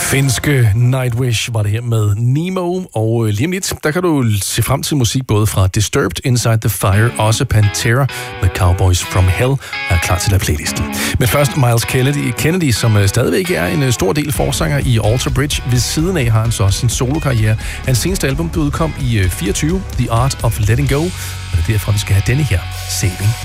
Finske Nightwish var det her med Nemo, og lige om lidt, der kan du se frem til musik både fra Disturbed, Inside the Fire, også Pantera med Cowboys from Hell, er klar til at playlisten. Men først Miles Kennedy, som stadigvæk er en stor del forsanger i Alter Bridge. Ved siden af har han så også sin solokarriere. Hans seneste album udkom i 24, The Art of Letting Go, og det er derfor, vi skal have denne her, Saving